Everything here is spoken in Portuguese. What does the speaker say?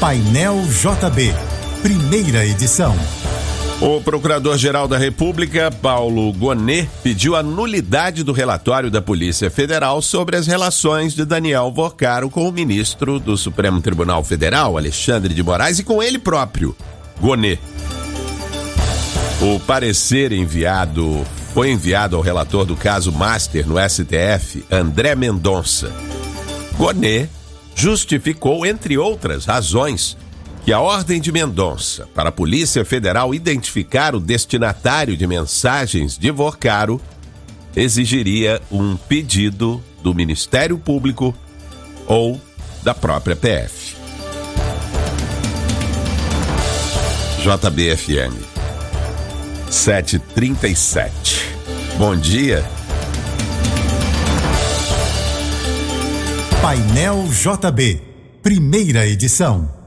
Painel JB, primeira edição. O Procurador-Geral da República, Paulo Gonet, pediu a nulidade do relatório da Polícia Federal sobre as relações de Daniel Vorcaro com o ministro do Supremo Tribunal Federal, Alexandre de Moraes, e com ele próprio, Gonet. O parecer foi enviado ao relator do caso Master no STF, André Mendonça. Gonet justificou, entre outras razões, que a ordem de Mendonça para a Polícia Federal identificar o destinatário de mensagens de Vorcaro exigiria um pedido do Ministério Público ou da própria PF. JBFM 7h37. Bom dia. Painel JB, primeira edição.